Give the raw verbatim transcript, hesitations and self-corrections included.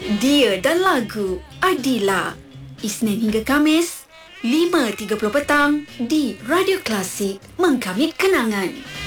Dia dan lagu Adila. Isnin hingga Kamis, lima tiga puluh petang di Radio Klasik. Mengkamit kenangan.